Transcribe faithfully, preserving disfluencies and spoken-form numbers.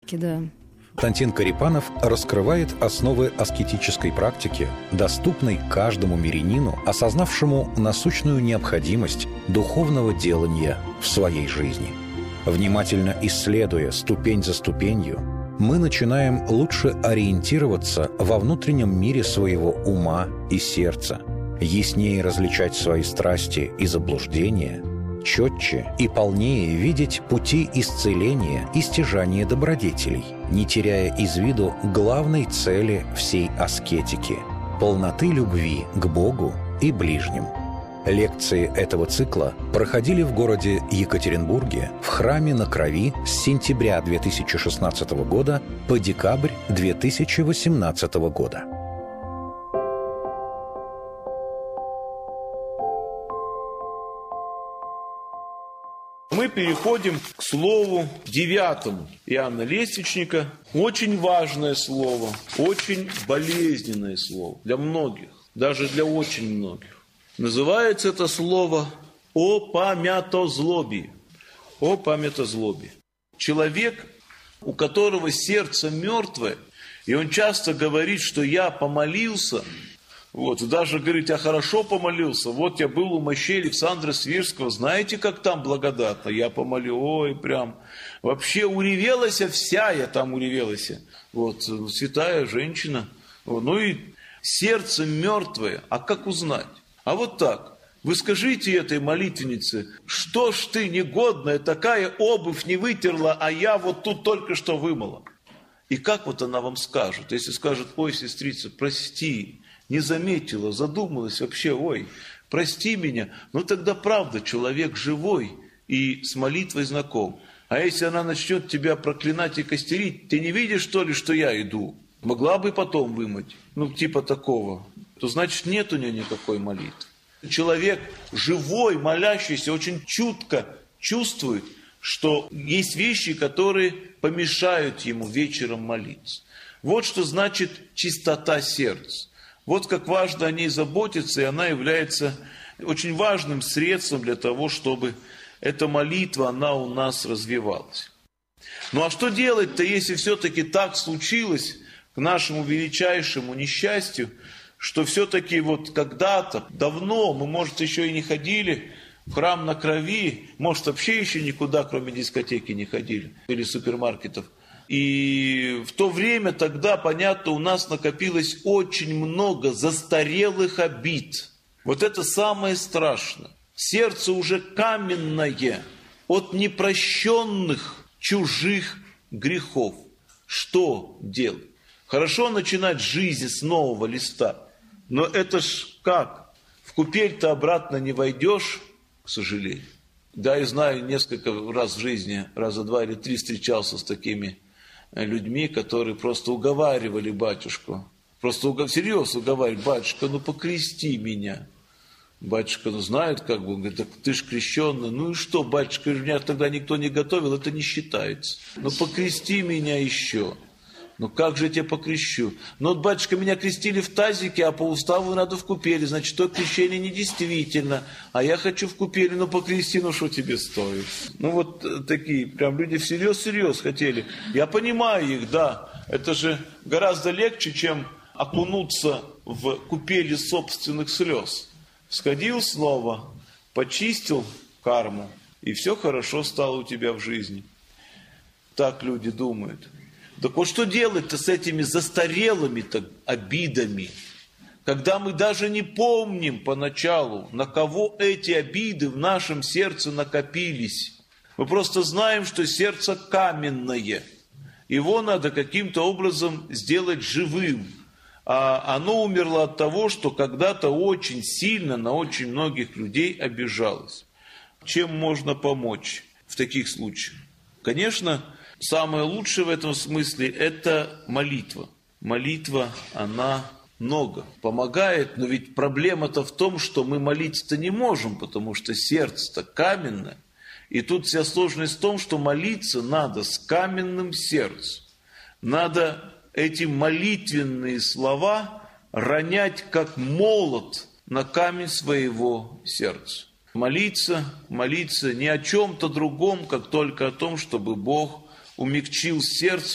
практики, да. Константин Корепанов раскрывает основы аскетической практики, доступной каждому мирянину, осознавшему насущную необходимость духовного делания в своей жизни. Внимательно исследуя ступень за ступенью, мы начинаем лучше ориентироваться во внутреннем мире своего ума и сердца, яснее различать свои страсти и заблуждения, четче и полнее видеть пути исцеления и стяжания добродетелей, не теряя из виду главной цели всей аскетики – полноты любви к Богу и ближним. Лекции этого цикла проходили в городе Екатеринбурге в храме на Крови с сентября две тысячи шестнадцатого года по декабрь две тысячи восемнадцатого года. Мы переходим к слову девятому Иоанна Лествичника. Очень важное слово, очень болезненное слово для многих, даже для очень многих. Называется это слово «о памятозлобии». О памятозлобии. Человек, у которого сердце мертвое, и он часто говорит, что я помолился, вот, и даже говорит, я хорошо помолился, вот я был у мощей Александра Свирского, знаете, как там благодатно, я помолил, ой, прям, вообще уревелась вся, я там уревелась, вот, святая женщина, вот, ну и сердце мертвое, а как узнать? А вот так, вы скажите этой молитвеннице, что ж ты негодная, такая обувь не вытерла, а я вот тут только что вымыла. И как вот она вам скажет, если скажет, ой, сестрица, прости, не заметила, задумалась вообще, ой, прости меня, ну тогда правда, человек живой и с молитвой знаком. А если она начнет тебя проклинать и костерить, ты не видишь, что ли, что я иду? Могла бы потом вымыть, ну типа такого, то значит нет у нее никакой молитвы. Человек живой, молящийся, очень чутко чувствует, что есть вещи, которые помешают ему вечером молиться. Вот что значит чистота сердца. Вот как важно о ней заботиться, и она является очень важным средством для того, чтобы эта молитва, она у нас развивалась. Ну а что делать-то, если все-таки так случилось, к нашему величайшему несчастью, что все-таки вот когда-то, давно, мы, может, еще и не ходили в храм на Крови, может, вообще еще никуда, кроме дискотеки, не ходили, или супермаркетов. И в то время тогда, понятно, у нас накопилось очень много застарелых обид. Вот это самое страшное. Сердце уже каменное от непрощенных чужих грехов. Что делать? Хорошо начинать жизнь с нового листа, но это ж как? В купель-то обратно не войдешь, к сожалению. Да, и знаю, несколько раз в жизни, раза два или три встречался с такими людьми, которые просто уговаривали батюшку. Просто угов... всерьез уговаривали, батюшка, ну покрести меня. Батюшка, ну знает, как бы, он говорит, так ты ж крещенный. Ну и что, батюшка, меня тогда никто не готовил, это не считается. Ну покрести меня еще. Ну как же я тебя покрещу? Ну вот, батюшка, меня крестили в тазике, а по уставу надо в купели, значит, то крещение недействительно. А я хочу в купели, ну покрести, ну что тебе стоит? Ну вот такие, прям люди всерьез-серьез хотели. Я понимаю их, да, это же гораздо легче, чем окунуться в купели собственных слез. Сходил снова, почистил карму, и все хорошо стало у тебя в жизни. Так люди думают. Так вот что делать-то с этими застарелыми-то обидами, когда мы даже не помним поначалу, на кого эти обиды в нашем сердце накопились. Мы просто знаем, что сердце каменное. Его надо каким-то образом сделать живым. А оно умерло от того, что когда-то очень сильно на очень многих людей обижалось. Чем можно помочь в таких случаях? Конечно, самое лучшее в этом смысле – это молитва. Молитва, она много помогает, но ведь проблема-то в том, что мы молиться-то не можем, потому что сердце-то каменное. И тут вся сложность в том, что молиться надо с каменным сердцем. Надо эти молитвенные слова ронять как молот на камень своего сердца. Молиться, молиться не о чем-то другом, как только о том, чтобы Бог умягчил сердце